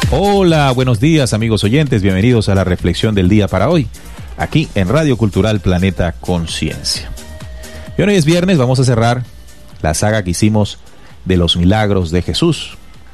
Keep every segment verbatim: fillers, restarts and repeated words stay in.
Hola, buenos días amigos oyentes, bienvenidos a la reflexión del día para hoy, aquí en Radio Cultural Planeta Conciencia. Y hoy es viernes, vamos a cerrar la saga que hicimos de los milagros de Jesús.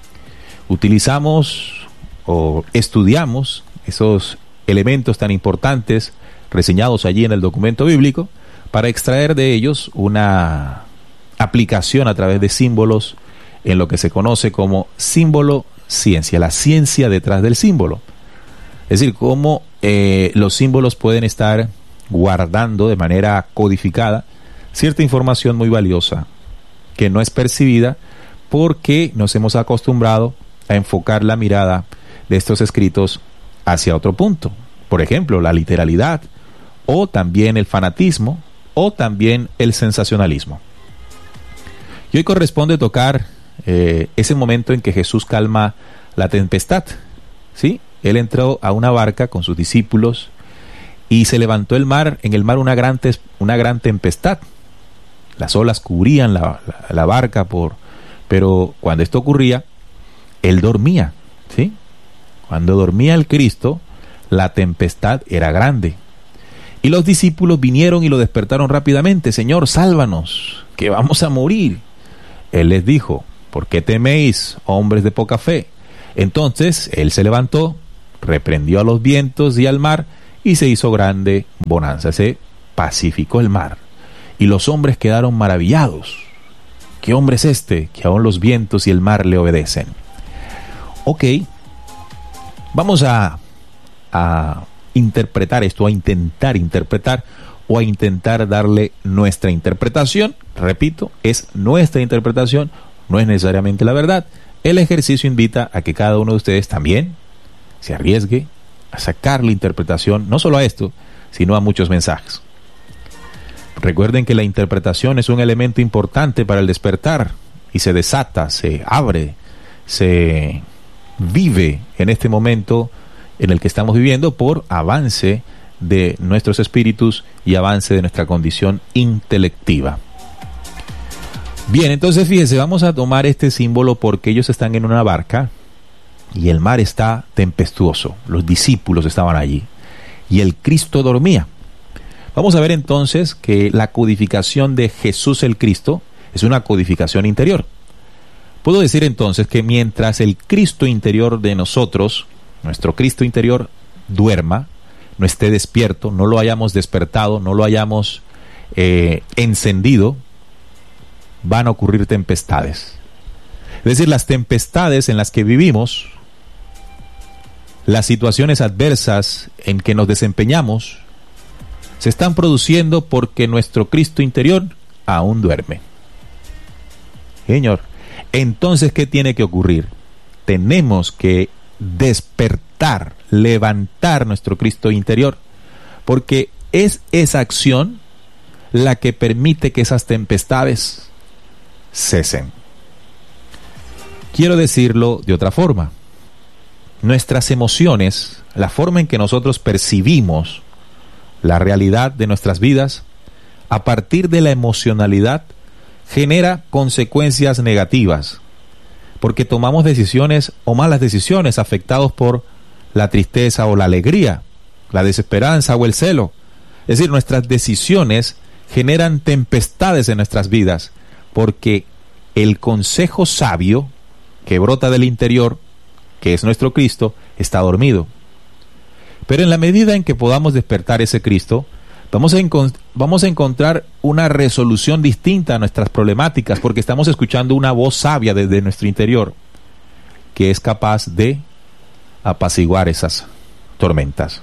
Utilizamos o estudiamos esos elementos tan importantes reseñados allí en el documento bíblico para extraer de ellos una aplicación a través de símbolos en lo que se conoce como símbolo ciencia, la ciencia detrás del símbolo. Es decir, cómo eh, los símbolos pueden estar guardando de manera codificada cierta información muy valiosa que no es percibida porque nos hemos acostumbrado a enfocar la mirada de estos escritos hacia otro punto. Por ejemplo, la literalidad, o también el fanatismo, o también el sensacionalismo. Y hoy corresponde tocar Eh, ese momento en que Jesús calma la tempestad, ¿sí? Él entró a una barca con sus discípulos y se levantó el mar, en el mar una gran, tes, una gran tempestad. Las olas cubrían la, la, la barca, por, pero cuando esto ocurría, Él dormía, ¿sí? Cuando dormía el Cristo, la tempestad era grande. Y los discípulos vinieron y lo despertaron rápidamente. Señor, sálvanos, que vamos a morir. Él les dijo: ¿por qué teméis, hombres de poca fe? Entonces él se levantó, reprendió a los vientos y al mar, y se hizo grande bonanza. Se pacificó el mar, y los hombres quedaron maravillados. ¿Qué hombre es este, que aún los vientos y el mar le obedecen? Ok, vamos a, a interpretar esto, a intentar interpretar, o a intentar darle nuestra interpretación. Repito, es nuestra interpretación, no es necesariamente la verdad. El ejercicio invita a que cada uno de ustedes también se arriesgue a sacar la interpretación, no solo a esto, sino a muchos mensajes. Recuerden que la interpretación es un elemento importante para el despertar, y se desata, se abre, se vive en este momento en el que estamos viviendo por avance de nuestros espíritus y avance de nuestra condición intelectiva. Bien, entonces fíjense, vamos a tomar este símbolo porque ellos están en una barca y el mar está tempestuoso. Los discípulos estaban allí y el Cristo dormía. Vamos a ver entonces que la codificación de Jesús el Cristo es una codificación interior. Puedo decir entonces que mientras el Cristo interior de nosotros, nuestro Cristo interior, duerma, no esté despierto, no lo hayamos despertado, no lo hayamos eh, encendido, van a ocurrir tempestades. Es decir, las tempestades en las que vivimos, las situaciones adversas en que nos desempeñamos, se están produciendo porque nuestro Cristo interior aún duerme. Señor, entonces, ¿qué tiene que ocurrir? Tenemos que despertar, levantar nuestro Cristo interior, porque es esa acción la que permite que esas tempestades cesen. Quiero decirlo de otra forma. Nuestras emociones, la forma en que nosotros percibimos la realidad de nuestras vidas, a partir de la emocionalidad, genera consecuencias negativas, porque tomamos decisiones o malas decisiones afectados por la tristeza o la alegría, la desesperanza o el celo. Es decir, nuestras decisiones generan tempestades en nuestras vidas, porque el consejo sabio que brota del interior, que es nuestro Cristo, está dormido. Pero en la medida en que podamos despertar ese Cristo, vamos a, encont- vamos a encontrar una resolución distinta a nuestras problemáticas, porque estamos escuchando una voz sabia desde nuestro interior, que es capaz de apaciguar esas tormentas.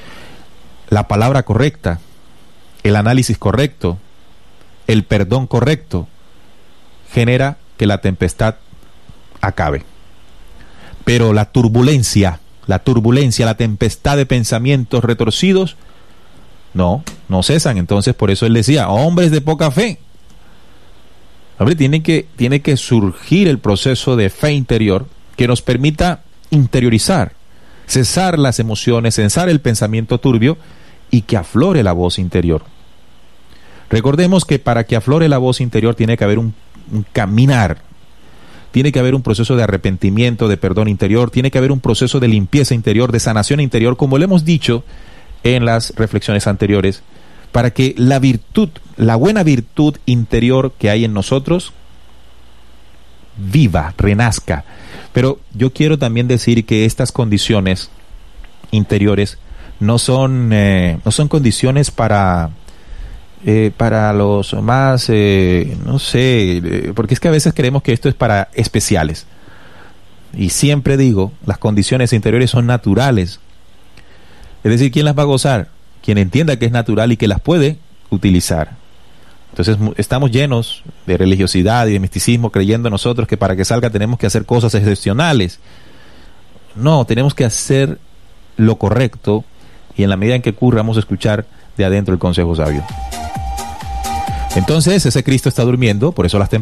La palabra correcta, el análisis correcto, el perdón correcto, genera que la tempestad acabe. Pero la turbulencia, la turbulencia, la tempestad de pensamientos retorcidos, no, no cesan. Entonces, por eso él decía, hombres de poca fe. Hombre, tiene que, tiene que surgir el proceso de fe interior que nos permita interiorizar, cesar las emociones, cesar el pensamiento turbio y que aflore la voz interior. Recordemos que para que aflore la voz interior tiene que haber un, un caminar. tiene que haber un proceso de arrepentimiento, de perdón interior, tiene que haber un proceso de limpieza interior, de sanación interior, como lo hemos dicho en las reflexiones anteriores, para que la virtud, la buena virtud interior que hay en nosotros, viva, renazca. Pero yo quiero también decir que estas condiciones interiores no son, eh, no son condiciones para... Eh, para los más, eh, no sé, eh, porque es que a veces creemos que esto es para especiales. Y siempre digo, las condiciones interiores son naturales. Es decir, ¿quién las va a gozar? Quien entienda que es natural y que las puede utilizar. Entonces estamos llenos de religiosidad y de misticismo, creyendo nosotros que para que salga tenemos que hacer cosas excepcionales. No, tenemos que hacer lo correcto, y en la medida en que ocurra vamos a escuchar de adentro el consejo sabio. Entonces ese Cristo está durmiendo, por eso las temperaturas